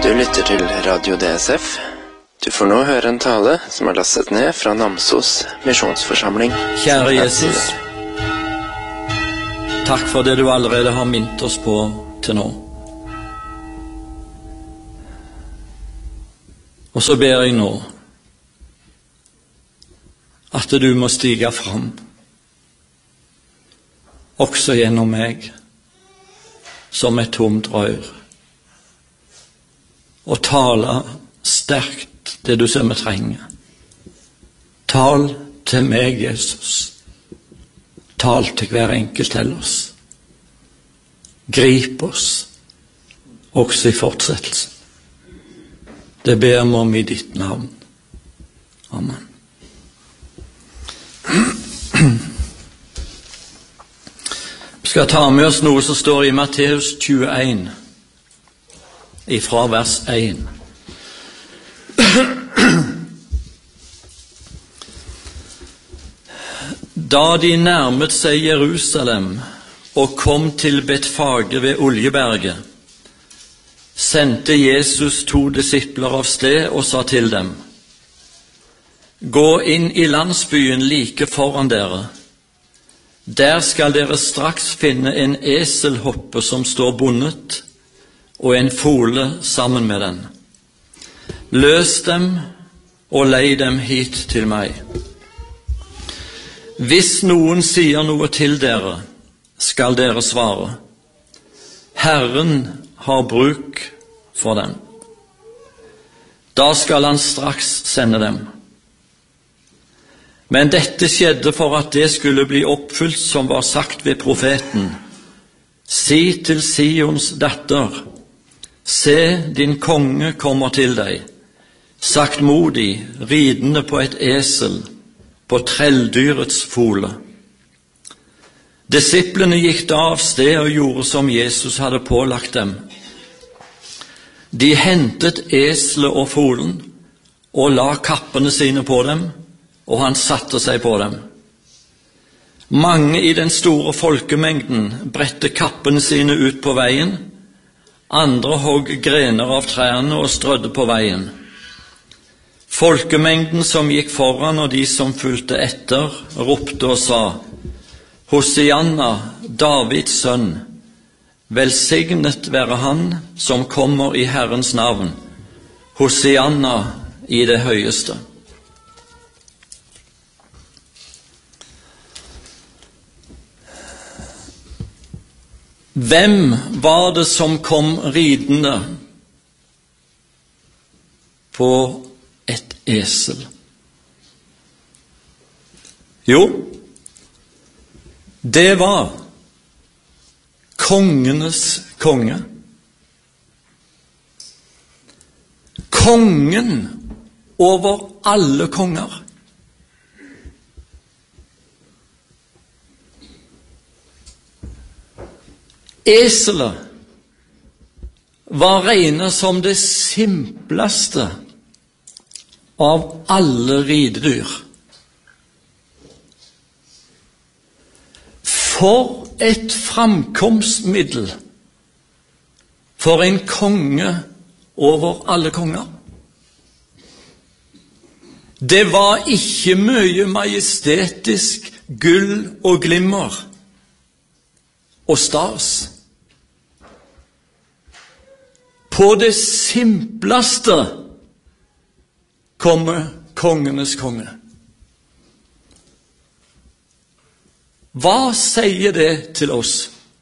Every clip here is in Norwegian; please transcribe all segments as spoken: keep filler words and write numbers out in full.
Du lytter til Radio D S F. Du får nå høre en tale som er lastet ned fra Namsos misjonsforsamling. Kjære Jesus, takk for det du allerede har minnet oss på til nå. Og så ber jeg nå at du må stige fram, også gjennom meg, som et tomt rør, og tale sterkt det du ser vi trenger. Tal til meg, Jesus. Tal til hver enkelt til oss. Grip oss, også i fortsettelsen. Det ber vi om i ditt navn. Amen. Vi skal ta med oss noe som står i Matteus tjueen, ifra vers én. Da de nærmet seg Jerusalem og kom til Betfage ved Oljeberget, sendte Jesus to disipler av sted og sa til dem: Gå inn i landsbyen like foran dere. Der skal dere straks finne en eselhoppe som står bundet, og en fole sammen med den. Løs dem og lei dem hit til meg. Hvis noen sier noe til dere, skal dere svare: Herren har bruk for dem. Da skal han straks sende dem. Men dette skjedde for at det skulle bli oppfylt som var sagt ved profeten: Si til Sions datter, se, din konge kommer til deg, saktmodig, ridende på et esel, på trelldyrets fole. Disiplene gikk da av sted og gjorde som Jesus hadde pålagt dem. De hentet eselet og folen og la kappene sine på dem, og han satte seg på dem. Mange i den store folkemengden bredte kappene sine ut på veien, andre hogg grener av trærne og strødde på veien. Folkemengden som gikk foran og de som fulgte etter, ropte og sa: Hosianna, Davids sønn, velsignet være han som kommer i Herrens navn, Hosianna i det høyeste. Hvem var det som kom ridende på et esel? Jo, det var kongenes konge. Kongen over alle konger. Eselet var regnet som det simpleste av alle ridedyr. For et framkomstmiddel for en konge over alle konger. Det var ikke mye majestetisk gull og glimmer og stas. På det simpleste kommer kongenes konge. Hva sier det til oss?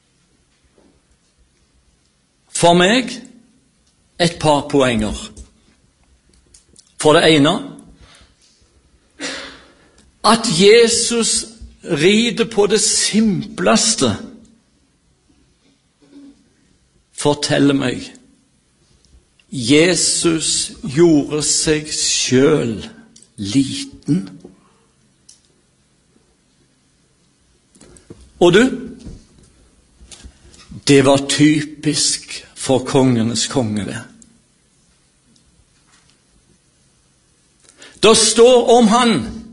For meg et par poenger. For det ene, at Jesus rider på det simpleste, forteller meg Jesus gjorde seg selv liten. Og du, det var typisk for kongenes konge det. Det står om han: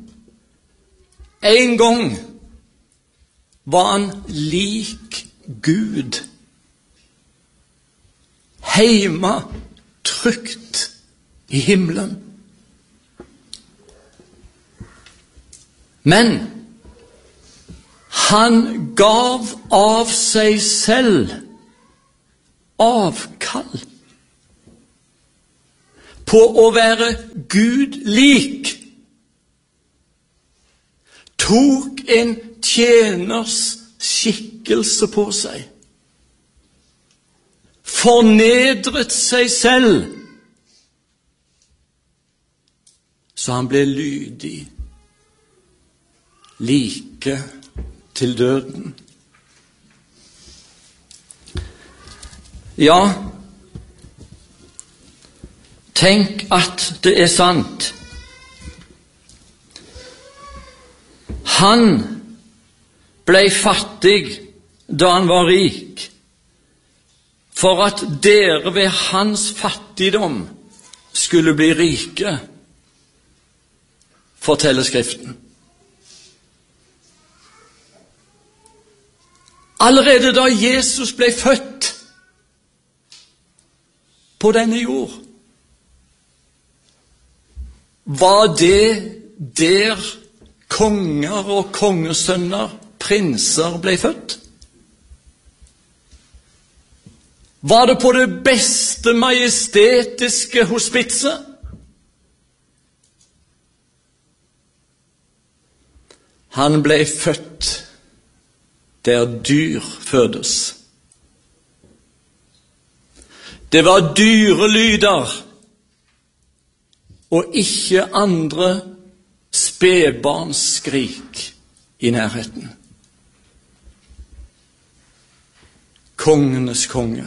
en gang var han lik Gud. Heima frykt i himmelen. Men han gav av seg selv avkall på å være Gud lik, tok en tjeners skikkelse på seg, fornedret seg selv, så han ble lydig, like til døden. Ja, tenk at det er sant. Han ble fattig da han var rik, for at dere ved hans fattigdom skulle bli rike, forteller Skriften. Allerede da Jesus ble født på denne jord, var det der konger og kongesønner, prinser, ble født? Var det på det beste majestetiske hospitset? Han ble født der dyr fødes. Det var dyrelyder og ikke andre spedbarnsskrik i nærheten. Kongenes konge.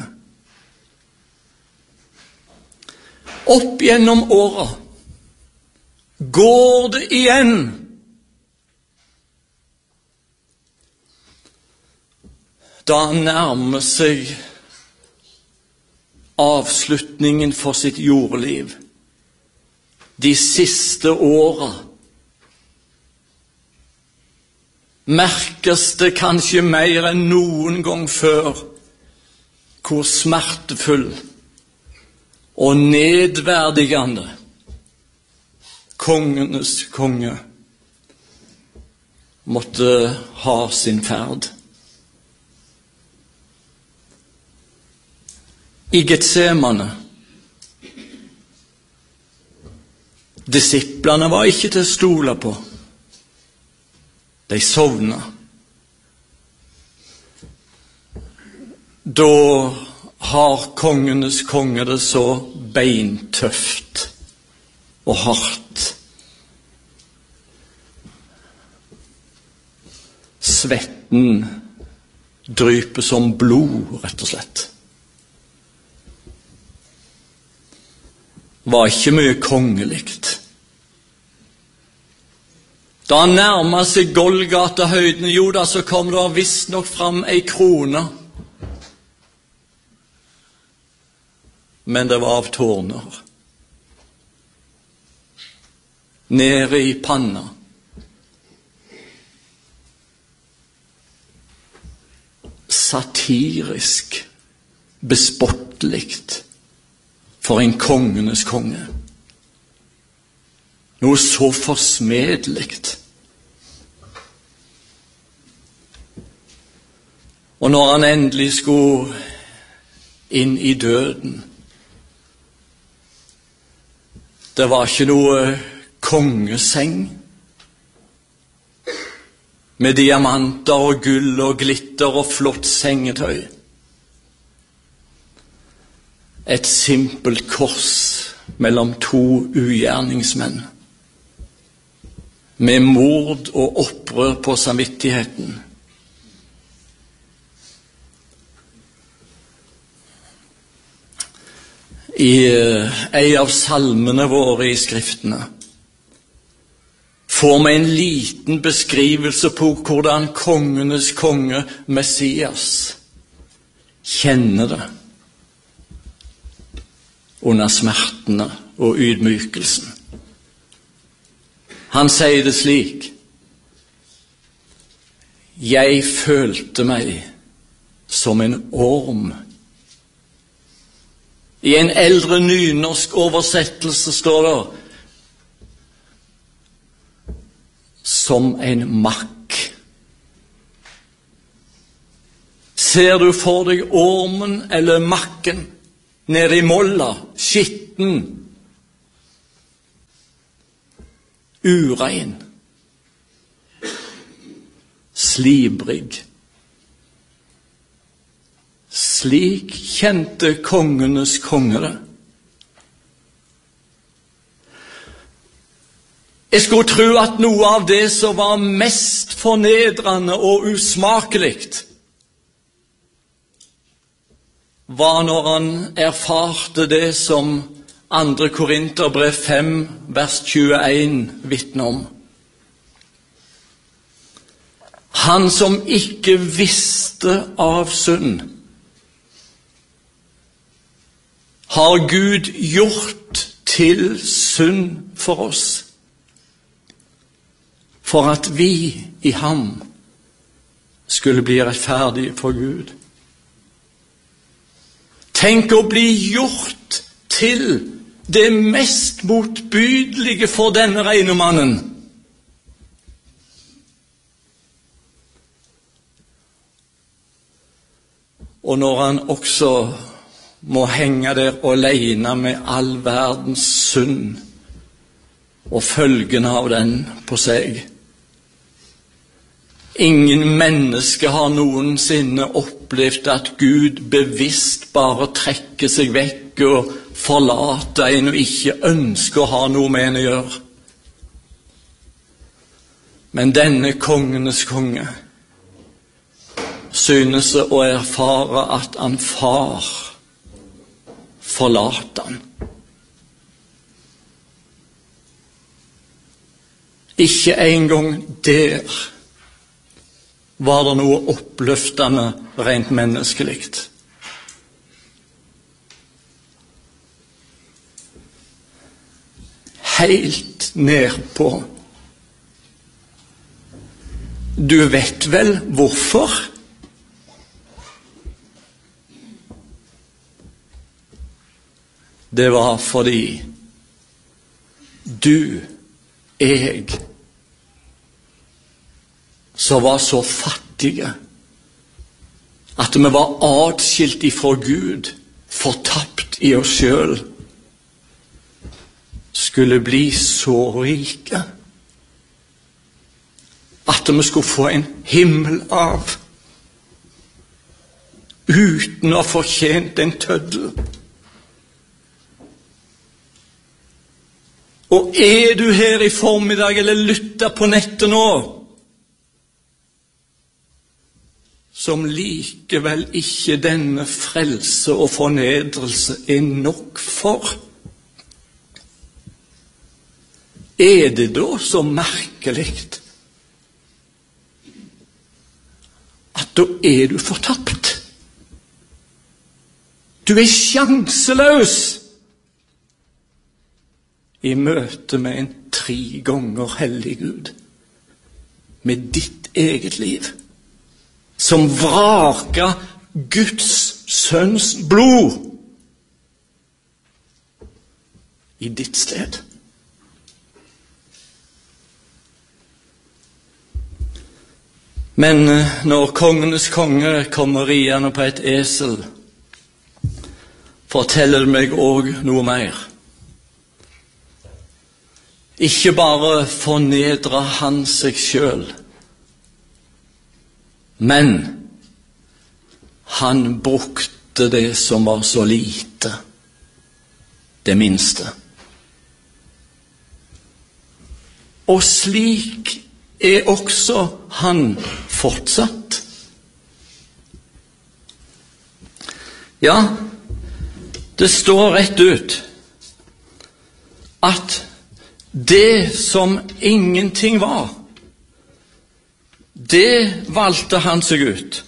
Opp gjennom åra går det igjen da han nærmer seg avslutningen for sitt jordliv, de siste åra, merkes det kanskje mer enn noen gang før hvor smertefull og nedverdigende kongenes konge måtte ha sin ferd. I Getsemane. Disiplene var ikke til å stole på. De sovna. Da har kongenes konge det så beintøft og hardt. Svetten dryper som blod, rett og slett. Var ikke mye kongelikt. Da han nærmet seg Golgata-høyden, jo da, så kom det visst nok fram ei krone. Men det var av tårner. Nede i panna. Satirisk, bespottelikt. For en kongenes konge. Noe så forsmedelig. Og når han endelig skulle inn i døden, det var ikke noe kongeseng med diamanter og gull og glitter og flott sengetøy. Et simpelt kors mellom to ugjerningsmenn, med mord og opprør på samvittigheten. I en av salmene våre i Skriftene får vi en liten beskrivelse på hvordan kongenes konge, Messias, kjenner det under smertene og ydmykelsen. Han sier det slik: Jeg følte meg som en orm I en eldre nynorsk oversettelse står det som en makk. Ser du for deg ormen eller makken nede i molla, skitten, urein, slibrig. Slik kjente kongenes konge det. Jeg skulle tro at noe av det som var mest fornedrende og usmakelig, var når han erfarte det som andre Korinterbrev fem, vers tjueen vitner om. Han som ikke visste av synd, har Gud gjort til synd for oss, for at vi i ham skulle bli rettferdige for Gud. Tenk å bli gjort til det mest motbydelige for denne rene mannen. Og når han også må henge der alene med all verdens synd og følgene av den på seg. Ingen menneske har noensinne opplevd at Gud bevisst bare trekker seg vekk og forlater en og ikke ønsker å ha noe med en å gjøre. Men denne kongenes konge synes å erfare at han far forlate han. Ikke engang der var det noe oppløftende rent menneskelig. Helt nedpå. Du vet vel hvorfor? Det var fordi du, jeg, som var så fattige at vi var atskilt ifra Gud, fortapt i oss selv, skulle bli så rike at vi skulle få en himmel av uten å ha fortjent en tøddel. Og er du her i formiddag eller lytter på nettet nå, som likevel ikke denne frelse og fornedrelse er nok for, er det da så merkelig at da er du fortapt? Du er sjanseløs i møte med en tre ganger hellig Gud, med ditt eget liv, som vraker Guds sønns blod i ditt sted. Men når kongenes konge kommer riende på et esel, forteller det meg også noe mer. Ikke bare fornedrer han seg selv, men han brukte det som var så lite, det minste. Og slik er også han fortsatt. Ja, det står rett ut at det som ingenting var, det valgte han seg ut.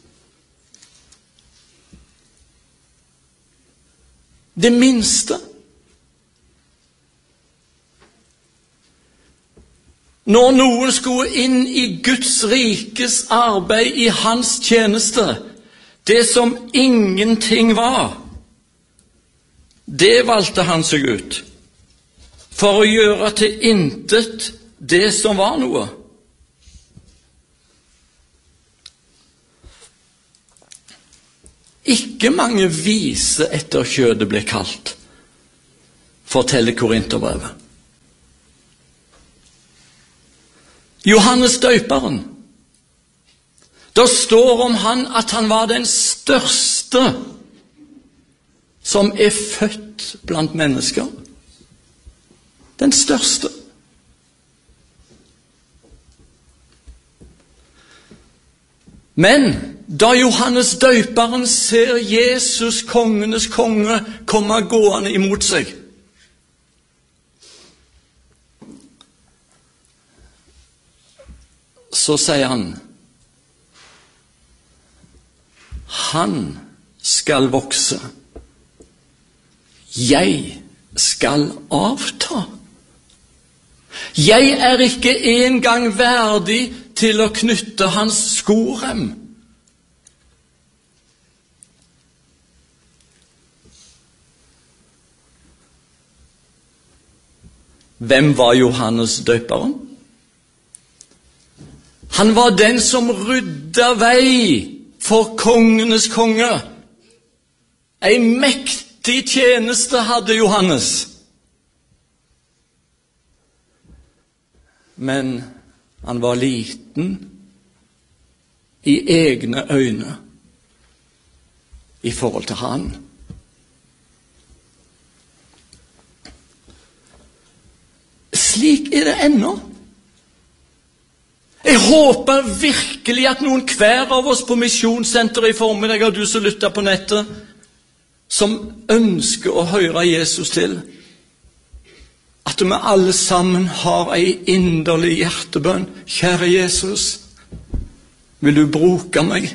Det minste. Når noen skulle inn i Guds rikes arbeid i hans tjeneste, det som ingenting var, det valgte han seg ut, for å gjøre til intet det som var noe. Ikke mange vise etter kjødet ble kalt, forteller Korinterbrevet. Johannes døperen, det står om han at han var den største som er født blant mennesker. Den største. Men da Johannes døperen ser Jesus, kongenes konge, komme gående imot seg, så sier han, han skal vokse, jeg skal avta. Jeg er ikke engang verdig til å knytte hans skorem. Hvem var Johannes døperen? Han var den som rydda vei for kongenes konge. En mektig tjeneste hadde Johannes. Men han var liten i egne øyne i forhold til han. Slik er det ennå. Jeg håper virkelig at noen hver av oss på Misjonssenteret i formiddag, og du som lytter på nettet, som ønsker å høre Jesus til, at vi alle sammen har en inderlig hjertebønn. Kjære Jesus, vil du bruke meg?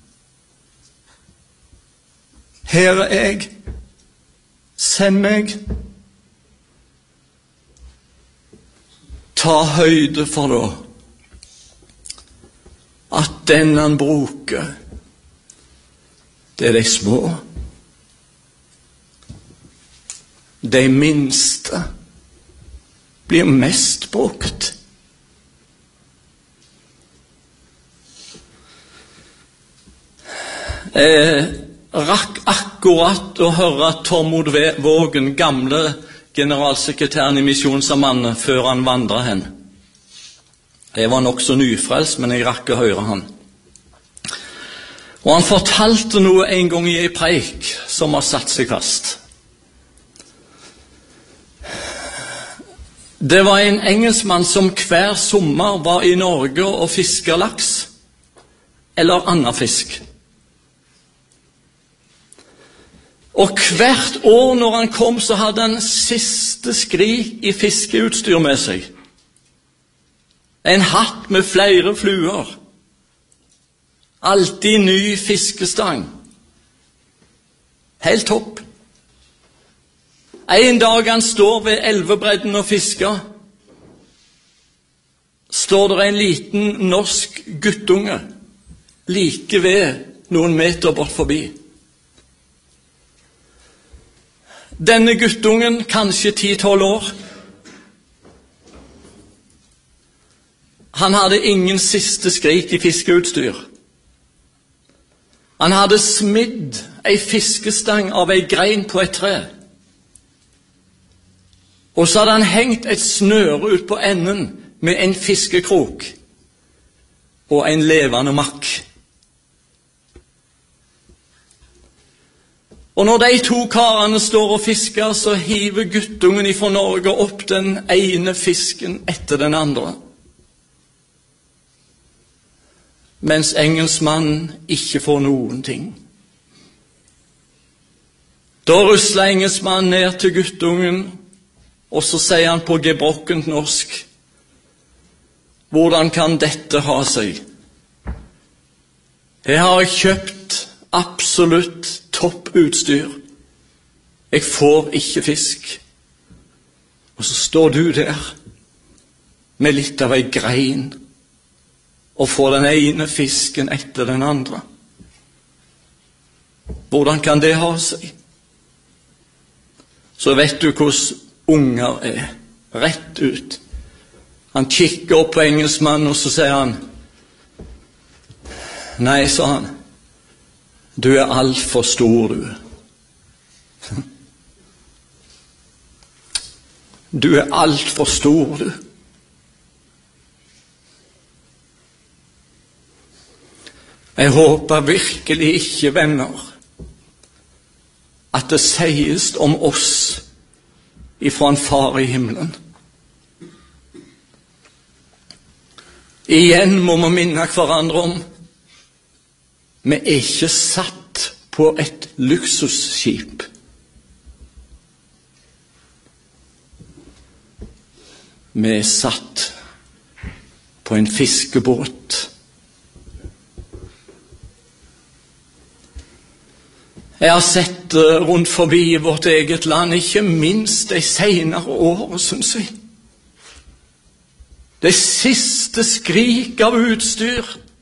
Her er jeg. Send meg. Ta høyde for det, at den han bruker, det er de små, de minste blir mest brukt. Jeg rakk akkurat å høre Tormod Vågen, gamle generalsekretæren i Misjonssambandet, før han vandret hen. Jeg var nok så nyfrelst, men jeg rakk å høre han. Og han fortalte noe en gang i en preik som har satt seg fast. Det var en engelskmann som hver sommer var i Norge og fisket laks, eller annen fisk. Og hvert år når han kom, så hadde han siste skri i fiskeutstyr med seg. En hatt med flere fluer. Alltid ny fiskestang. Helt topp. En dag han står ved elvebredden og fisker, står det en liten norsk guttunge like ved noen meter bort forbi. Denne guttungen, kanskje ti-tolv år, han hadde ingen siste skrik i fiskeutstyr. Han hadde smidd ei fiskestang av ei grein på et tre. Og så hadde han hengt et snøre ut på enden med en fiskekrok og en levende makk. Og når de to karene står og fisker, så hiver guttungen ifra Norge opp den ene fisken etter den andre. Mens engelskmannen ikke får noen ting. Da rusler engelskmannen ned til guttungen, og så sier han på gebrokkent norsk: hvordan kan dette ha seg? Jeg har kjøpt absolutt topputstyr. Jeg får ikke fisk. Og så står du der med litt av ei grein og får den ene fisken etter den andre. Hvordan kan det ha seg? så vet du hvordan unger er. Rett ut. Han kikker opp på engelskmannen, og så sier han, nei, sa han, du er alt for stor, du. Du er alt for stor, du. Jeg håper virkelig ikke, venner, at det sies om oss ifra en far i himmelen. Igjen må vi minne hverandre om, vi er ikke satt på et luksusskip. Vi er satt på en fiskebåt. Jeg har sett rundt forbi vårt eget land, ikke minst de senere årene, synes jeg. Det siste skrik av utstyr.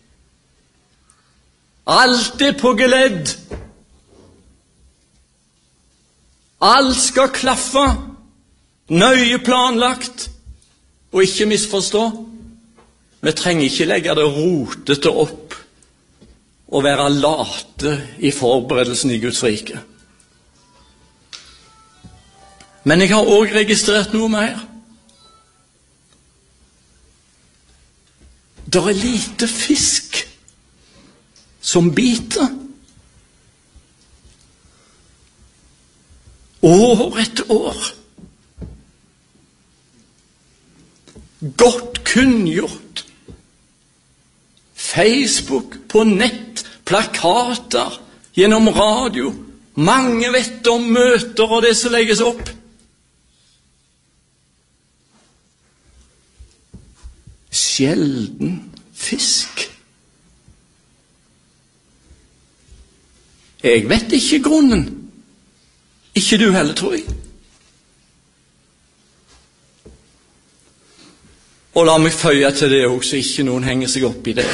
Alt er på geledd. Alt skal klaffe, nøye planlagt, og ikke misforstå. Vi trenger ikke legge det rotete opp og være late i forberedelsen i Guds rike. Men jeg har også registrert noe mer. Det er lite fisk som biter. År etter år. Godt kunngjort. Facebook, på nett, plakater, gjennom radio. Mange vet om møter og det som legges opp. Sjelden fisk. Jeg vet ikke grunnen. Ikke du heller, tror jeg. Og la meg føye til det også, så ikke noen henger seg opp i det.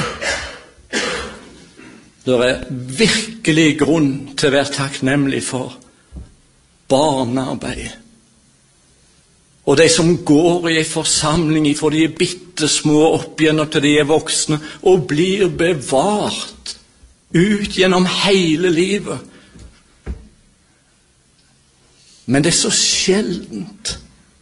Det er virkelig grunn til å være takknemlig for barnearbeid. Og de som går i en forsamling for de er bittesmå opp gjennom til de er voksne, og blir bevart ut gjennom hele livet. Men det er så sjeldent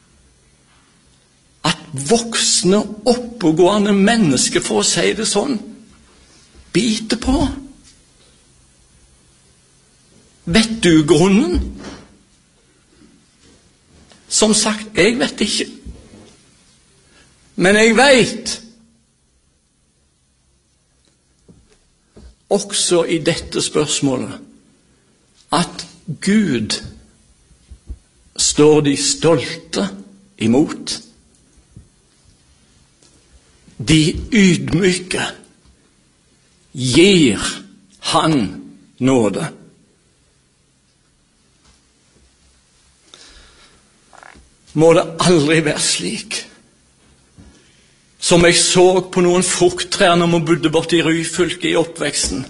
at voksne, oppegående mennesker, for å si det sånn, biter på. Vet du grunnen? Som sagt, jeg vet ikke. Men jeg vet, også i dette spørsmålet, at Gud står de stolte imot. De ydmyke gir han nåde. Må det aldri være slik som jeg så på noen frukttrær når vi bodde borte i Ryfylke i oppveksten.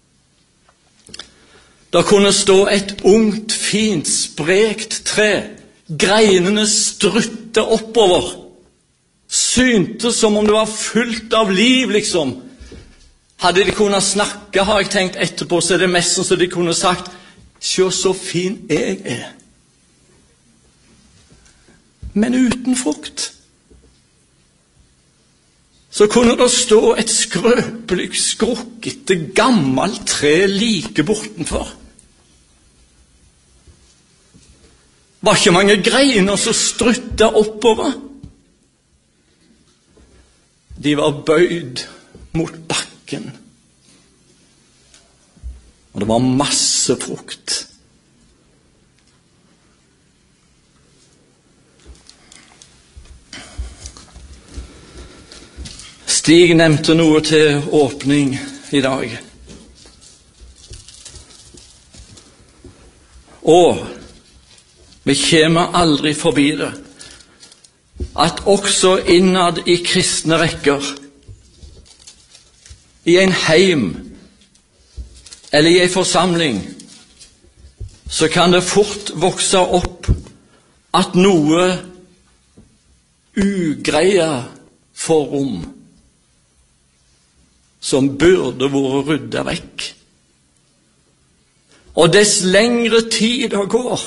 Der kunne stå et ungt, fint, sprekt tre, greinene strutte oppover, syntes som om det var fullt av liv, liksom. Hadde de kunnet snakke, har jeg tenkt etterpå, så er det mest som de kunne sagt, «Se så fin jeg er». Men uten frukt. Så kunne det stå et skrøpelig, skrukkete, gammelt tre like bortenfor. Var ikke mange greiner som strutta oppover. De var bøyd mot bakken. Og det var masse frukt. Stig nevnte noe til åpning i dag. Og vi kommer aldri forbi det, at også innad i kristne rekker, i en heim eller i en forsamling, så kan det fort vokse opp at noe ugreie får rom, som burde vært ryddet vekk. Og dess lengre tid det går,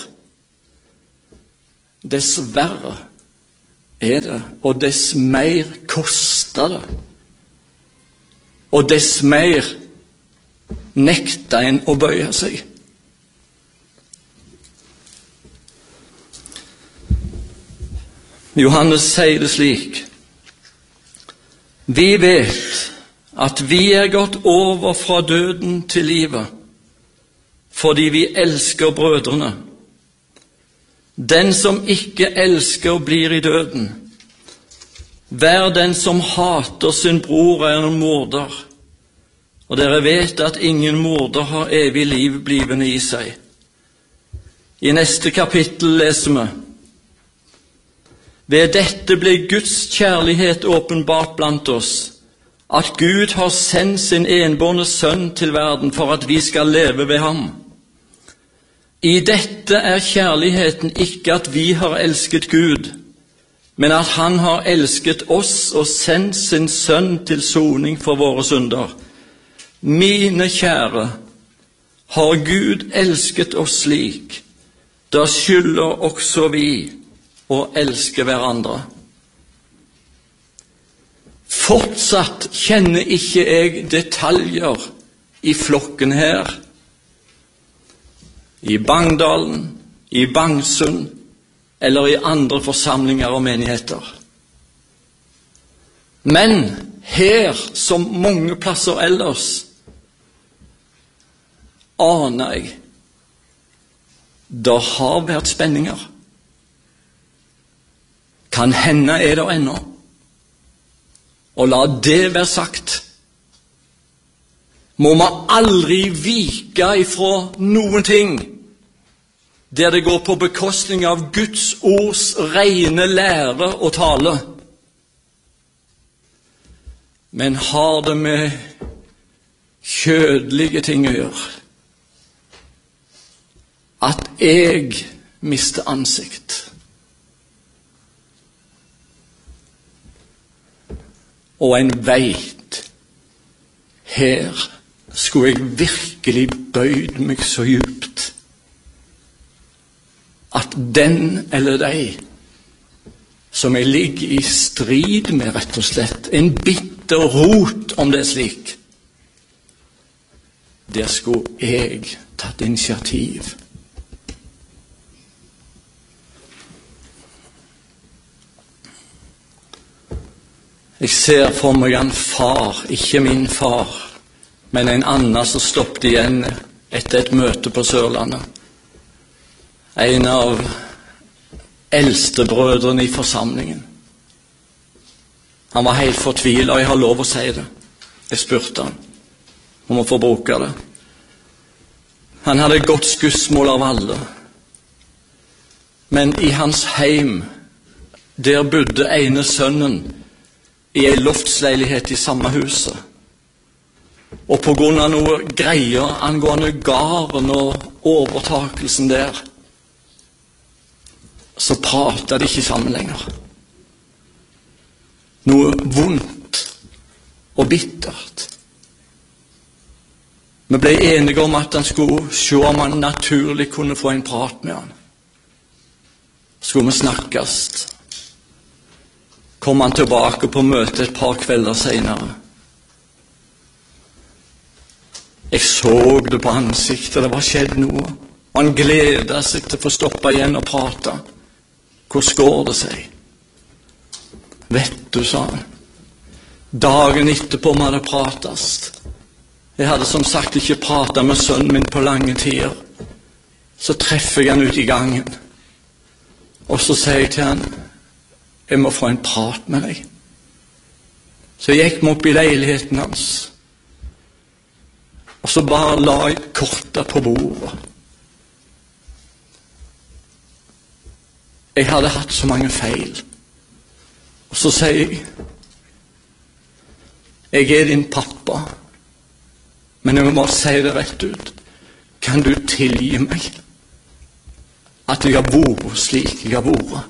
dess verre er det, og dess mer koster det, og dess mer nekter en å bøye seg. Johannes sier det slik: vi vet at vi er gått over fra døden til livet, fordi vi elsker brødrene. Den som ikke elsker, blir i døden. Hver den som hater sin bror, er en morder. Og dere vet at ingen morder har evig liv blivende i seg. I neste kapittel leser vi: ved dette ble Guds kjærlighet åpenbart blant oss, at Gud har sendt sin enbårne sønn til verden for at vi skal leve ved ham. I dette er kjærligheten ikke at vi har elsket Gud, men at han har elsket oss og sendt sin sønn til soning for våre synder. Mine kjære, har Gud elsket oss slik, da skylder også vi å elske hverandre. Fortsatt kjenner ikke jeg detaljer i flokken her, i Bangdalen, i Bangsund eller i andre forsamlinger og menigheter. Men her, som mange plasser ellers, aner jeg det har vært spenninger. Kan hende er det ennå. Og la det være sagt, må man aldri vike ifra noen ting der det går på bekostning av Guds ords rene lære og tale. Men har det med kjødelige ting å gjøre, at jeg mister ansikt, og en veit, her skulle jeg virkelig bøyd meg så djupt, at den eller de som jeg ligger i strid med, rett og slett, en bitter rot om det er slik, der skulle jeg tatt initiativ. Jeg ser for meg en far, ikke min far, men en annen som stoppet igjen etter et møte på Sørlandet. En av eldstebrødrene i forsamlingen. Han var helt fortvilet, og jeg har lov å si det. Jeg spurte han om å få bruke det. Han hadde godt skussmål av alle. Men i hans heim, der bodde ene sønnen i en loftsleilighet i samme huset. Og på grunn av noe greier angående gården og overtakelsen der, så pratet de ikke sammen lenger. Noe vondt og bittert. Vi ble enige om at han skulle se om han naturlig kunne få en prat med han. Skulle vi snakkes. Kom han tilbake på møte et par kvelder senere. Jeg så det på ansiktet, det var skjedd noe. Og han gledet seg til å få stoppe igjen og prate. Hvordan går det seg? Vet du, sa han. Dagen etterpå vi hadde pratet. Jeg hadde som sagt ikke pratet med sønnen min på lange tider. Så treffer jeg han ut i gangen. Og så sier jeg til han, jeg må få en prat med deg. Så jeg gikk meg opp i leiligheten hans. Og så bare la jeg kortet på bordet. Jeg hadde hatt så mange feil. Og så sier jeg, jeg er din pappa, men jeg må bare si det rett ut. Kan du tilgi meg at jeg har vært slik jeg har vært.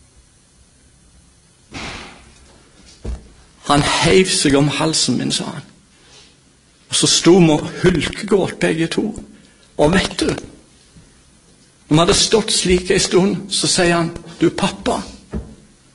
Han heiv seg om halsen min, sa han. Og så sto vi og hulkegråt begge to. Og vet du, når vi hadde stått slik en stund, så sier han, du pappa,